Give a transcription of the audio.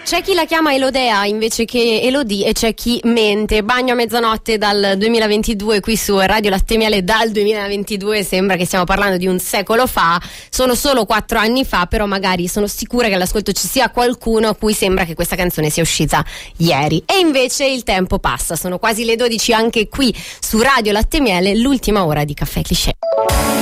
C'è chi la chiama Elodea invece che Elodie e c'è chi mente. Bagno a mezzanotte dal 2022 qui su Radio Latte Miele dal 2022, sembra che stiamo parlando di un secolo fa, sono solo 4 anni fa, però magari sono sicura che all'ascolto ci sia qualcuno a cui sembra che questa canzone sia uscita ieri. E invece il tempo passa, sono quasi le 12 anche qui su Radio Latte Miele, l'ultima ora di Caffè Cliché.